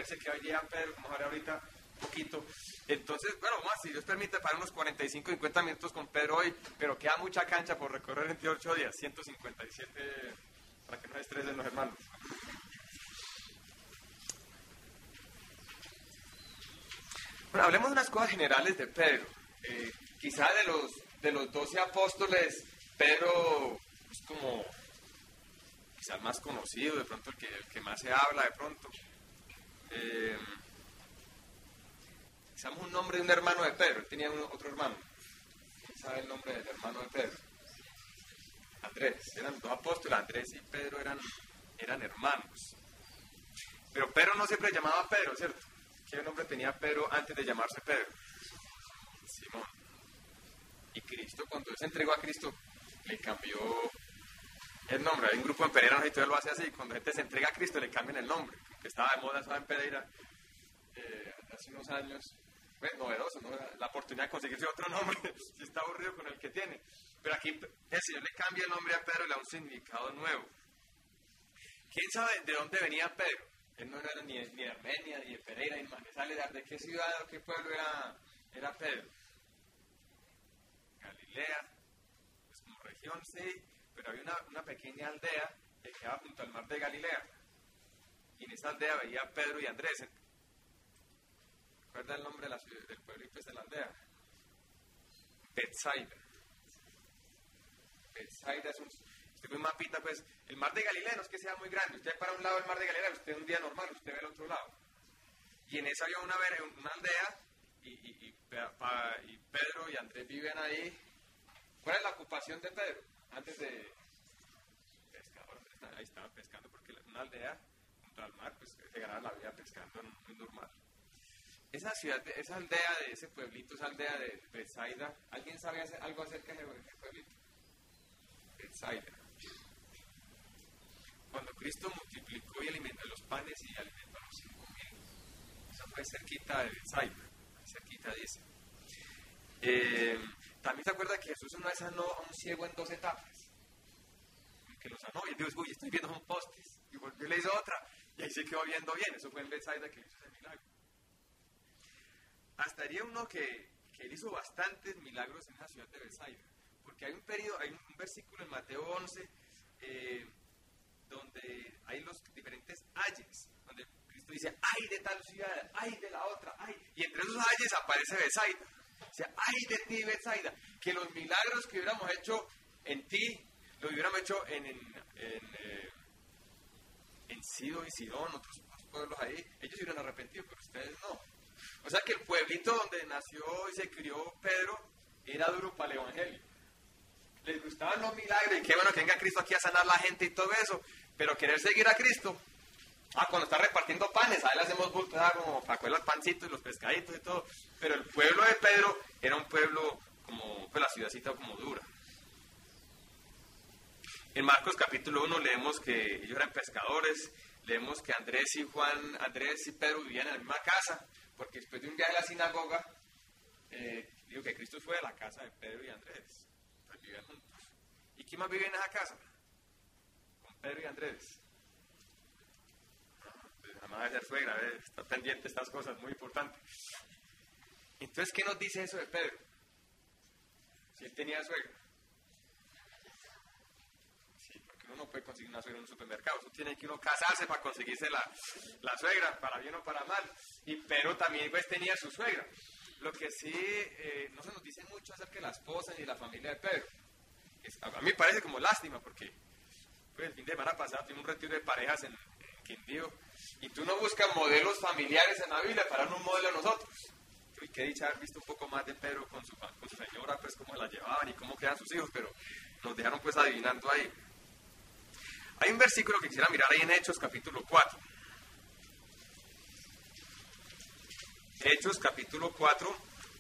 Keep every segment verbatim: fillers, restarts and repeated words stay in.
ver si queda hoy día Pedro, como ahora ahorita un poquito. Entonces, bueno, vamos, si Dios permite, para unos cuarenta y cinco, cincuenta minutos con Pedro hoy, pero queda mucha cancha por recorrer en veintiocho días, ciento cincuenta y siete, para que no se estresen los hermanos. Bueno, hablemos de unas cosas generales de Pedro. Eh, quizá de los de los doce apóstoles, Pedro es como quizá el más conocido, de pronto el que, el que más se habla, de pronto. Eh, Sabemos un nombre de un hermano de Pedro, él tenía un, otro hermano. ¿Quién sabe el nombre del hermano de Pedro? Andrés, eran dos apóstoles, Andrés y Pedro eran, eran hermanos. Pero Pedro no siempre llamaba Pedro, ¿cierto? ¿Qué nombre tenía Pedro antes de llamarse Pedro? Simón. Y Cristo, cuando él se entregó a Cristo, le cambió el nombre. Hay un grupo en Pereira, y todavía lo hace así, cuando la gente se entrega a Cristo le cambian el nombre, que estaba de moda, estaba en Pereira eh, hace unos años. Pues novedoso, ¿no? La oportunidad de conseguirse otro nombre, si está aburrido con el que tiene. Pero aquí el Señor le cambia el nombre a Pedro y le da un significado nuevo. ¿Quién sabe de dónde venía Pedro? Él no era ni de, ni de Armenia, ni de Pereira, ni de sale de qué ciudad o qué pueblo era, era Pedro. Galilea, pues como región sí, pero había una, una pequeña aldea que quedaba junto al mar de Galilea. Y en esa aldea veía Pedro y Andrés. ¿Recuerda el nombre de la ciudad, del pueblo y pues de la aldea? Betsaida. Betsaida es un... Usted ve un mapita, pues, el mar de Galilea no es que sea muy grande. Usted para un lado del mar de Galilea, usted un día normal, usted ve el otro lado. Y en esa había una, una aldea, y, y, y, pa, y Pedro y Andrés viven ahí. ¿Cuál es la ocupación de Pedro? Antes de... pescador, ahí estaban pescando, porque una aldea junto al mar, pues, se ganaba la vida pescando, no es normal. Esa ciudad, esa aldea de ese pueblito, esa aldea de Betsaida, ¿alguien sabe hacer algo acerca de ese pueblito? Betsaida. Cuando Cristo multiplicó y alimentó los panes y alimentó a los cinco mil, eso fue cerquita de Betsaida, cerquita dice. Eh, También se acuerda que Jesús una vez sanó a un ciego en dos etapas, que lo sanó y dijo, uy, estoy viendo son postes, y volvió y le hizo otra, y ahí se quedó viendo bien. Eso fue en Betsaida que le hizo ese milagro. Hasta haría uno que, que él hizo bastantes milagros en la ciudad de Betsaida, porque hay un periodo, hay un versículo en Mateo once, eh, donde hay los diferentes ayes, donde Cristo dice, ay de tal ciudad, ay de la otra, ay, y entre esos ayes aparece Betsaida. O sea, ay de ti Betsaida, que los milagros que hubiéramos hecho en ti, los hubiéramos hecho en, en, en, eh, en Sido y Sidón, otros pueblos ahí, ellos se hubieran arrepentido, pero ustedes no. O sea que el pueblito donde nació y se crió Pedro era duro para el evangelio. Les gustaban los milagros y qué bueno que venga Cristo aquí a sanar la gente y todo eso, pero querer seguir a Cristo, ah, cuando está repartiendo panes, ahí le hacemos bultos, ah, como para coger los pancitos y los pescaditos y todo, pero el pueblo de Pedro era un pueblo como, pues la ciudadcita como dura. En Marcos capítulo uno leemos que ellos eran pescadores, leemos que Andrés y Juan, Andrés y Pedro vivían en la misma casa, porque después de un viaje a la sinagoga, eh, digo que Cristo fue a la casa de Pedro y Andrés, pues vivían juntos. ¿Y quién más vive en esa casa? Con Pedro y Andrés. La madre de ser suegra, ¿eh? Está pendiente de estas cosas, muy importantes. Entonces, ¿qué nos dice eso de Pedro? Si él tenía suegra. Sí, porque uno no puede conseguir una suegra en un supermercado. Uno tiene que uno casarse para conseguirse la, la suegra, para bien o para mal. Y Pedro también pues tenía su suegra. Lo que sí, eh, no se nos dice mucho acerca de la esposa ni de la familia de Pedro. Es, a mí me parece como lástima, porque pues, el fin de semana pasado tuvimos un retiro de parejas en, en Quindío. Y tú no buscas modelos familiares en la Biblia para dar un modelo a nosotros. Y qué dicha haber visto un poco más de Pedro con su, con su señora, pues cómo la llevaban y cómo quedan sus hijos, pero nos dejaron pues adivinando ahí. Hay un versículo que quisiera mirar ahí en Hechos capítulo cuatro. Hechos capítulo cuatro.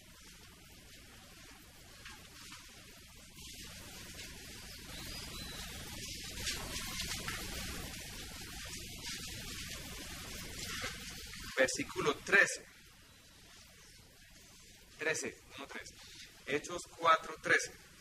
Versículo trece. trece, uno, trece. Hechos cuatro, trece.